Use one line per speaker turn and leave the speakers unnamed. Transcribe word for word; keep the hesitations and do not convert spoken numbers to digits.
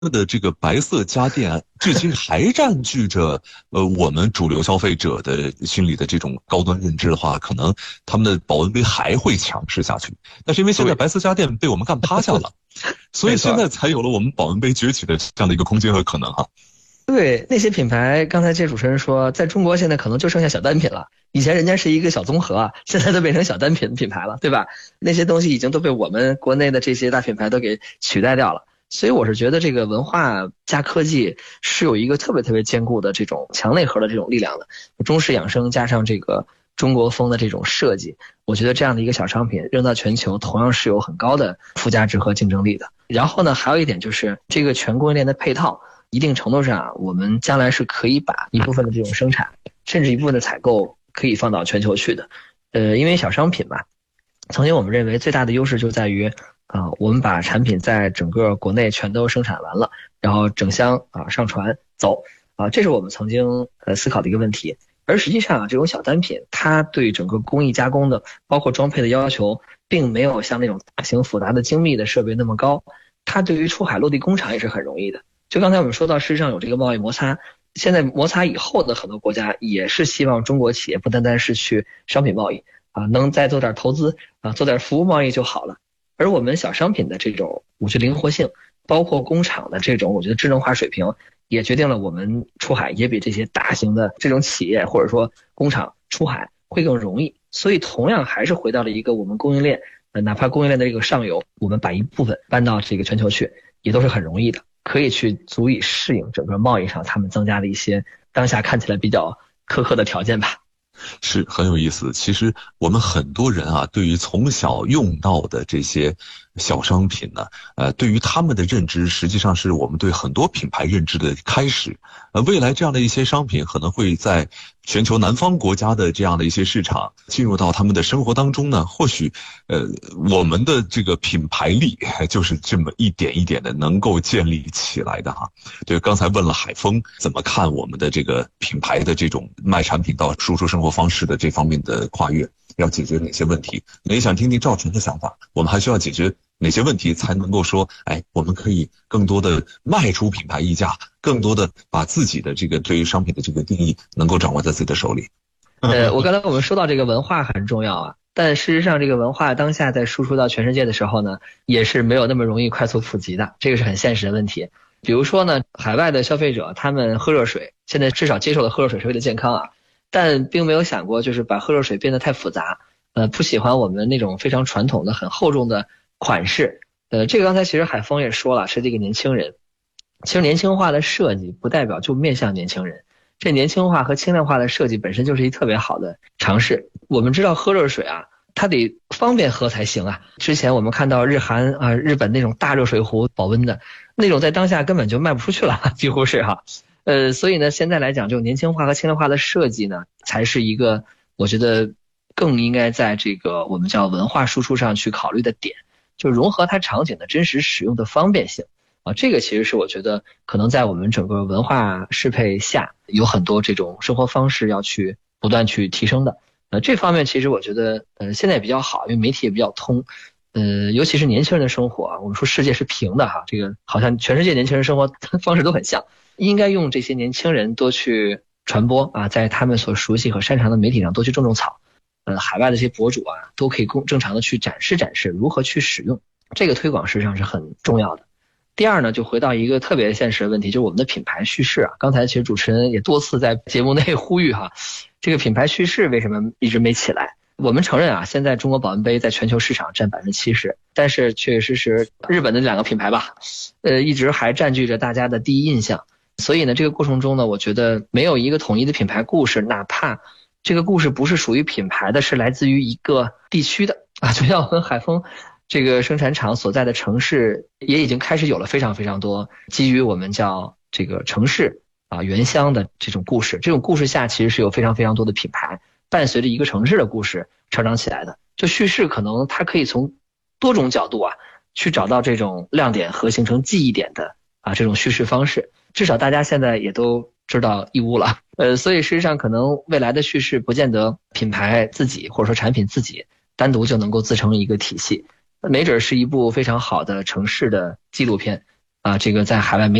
的这个白色家电至今还占据着呃我们主流消费者的心里的这种高端认知的话，可能他们的保温杯还会强势下去。但是因为现在白色家电被我们干趴下了，所以现在才有了我们保温杯崛起的这样的一个空间和可能哈。
对，那些品牌，刚才这主持人说，在中国现在可能就剩下小单品了。以前人家是一个小综合啊，现在都变成小单品品牌了，对吧？那些东西已经都被我们国内的这些大品牌都给取代掉了。所以我是觉得这个文化加科技是有一个特别特别坚固的这种强内核的这种力量的。中式养生加上这个中国风的这种设计，我觉得这样的一个小商品扔到全球同样是有很高的附加值和竞争力的。然后呢，还有一点就是这个全供应链的配套，一定程度上啊，我们将来是可以把一部分的这种生产，甚至一部分的采购可以放到全球去的。呃，因为小商品嘛，曾经我们认为最大的优势就在于啊、呃，我们把产品在整个国内全都生产完了，然后整箱啊上船走啊，这是我们曾经呃思考的一个问题。而实际上啊，这种小单品它对整个工艺加工的，包括装配的要求，并没有像那种大型复杂的精密的设备那么高。它对于出海落地工厂也是很容易的。就刚才我们说到，事实上有这个贸易摩擦，现在摩擦以后的很多国家也是希望中国企业不单单是去商品贸易啊，能再做点投资啊，做点服务贸易就好了。而我们小商品的这种我觉得灵活性，包括工厂的这种我觉得智能化水平，也决定了我们出海也比这些大型的这种企业或者说工厂出海会更容易。所以同样还是回到了一个我们供应链，呃，哪怕供应链的这个上游，我们把一部分搬到这个全球去，也都是很容易的，可以去足以适应整个贸易上他们增加的一些当下看起来比较苛刻的条件吧。
是很有意思。其实我们很多人啊，对于从小用到的这些小商品呢，呃，对于他们的认知，实际上是我们对很多品牌认知的开始。呃，未来这样的一些商品可能会在全球南方国家的这样的一些市场进入到他们的生活当中呢，或许呃我们的这个品牌力就是这么一点一点的能够建立起来的哈。对，刚才问了海峰怎么看我们的这个品牌的这种卖产品到输出生活方式的这方面的跨越，要解决哪些问题？也想听听赵晨的想法，我们还需要解决哪些问题才能够说，哎，我们可以更多的卖出品牌溢价，更多的把自己的这个对于商品的这个定义能够掌握在自己的手里。
呃，我刚才我们说到这个文化很重要啊，但事实上这个文化当下在输出到全世界的时候呢，也是没有那么容易快速普及的，这个是很现实的问题。比如说呢，海外的消费者他们喝热水，现在至少接受了喝热水是为了健康啊，但并没有想过就是把喝热水变得太复杂，呃，不喜欢我们那种非常传统的很厚重的款式。呃，这个刚才其实海峰也说了，是这个年轻人。其实年轻化的设计不代表就面向年轻人，这年轻化和轻量化的设计本身就是一特别好的尝试。我们知道喝热水啊，它得方便喝才行啊。之前我们看到日韩啊、日本那种大热水壶保温的那种，在当下根本就卖不出去了，几乎是哈。呃，所以呢，现在来讲，这种年轻化和轻量化的设计呢，才是一个我觉得更应该在这个我们叫文化输出上去考虑的点，就融合它场景的真实使用的方便性啊，这个其实是我觉得可能在我们整个文化适配下，有很多这种生活方式要去不断去提升的。呃，这方面其实我觉得呃现在也比较好，因为媒体也比较通。呃，尤其是年轻人的生活啊，我们说世界是平的哈，这个好像全世界年轻人生活方式都很像，应该用这些年轻人多去传播啊，在他们所熟悉和擅长的媒体上多去种种草。呃，海外的这些博主啊，都可以公正常的去展示展示如何去使用，这个推广实际上是很重要的。第二呢，就回到一个特别现实的问题，就是我们的品牌叙事啊。刚才其实主持人也多次在节目内呼吁哈，这个品牌叙事为什么一直没起来？我们承认啊，现在中国保温杯在全球市场占百分之七十，但是确确实实日本的两个品牌吧，呃，一直还占据着大家的第一印象。所以呢，这个过程中呢，我觉得没有一个统一的品牌故事，哪怕这个故事不是属于品牌的，是来自于一个地区的啊，就像我们海丰这个生产厂所在的城市也已经开始有了非常非常多基于我们叫这个城市啊原乡的这种故事，这种故事下其实是有非常非常多的品牌伴随着一个城市的故事成长起来的。就叙事可能它可以从多种角度啊去找到这种亮点和形成记忆点的啊这种叙事方式，至少大家现在也都知道义乌了。呃，所以事实上可能未来的叙事不见得品牌自己或者说产品自己单独就能够自成一个体系，没准是一部非常好的城市的纪录片， 啊，这个在海外没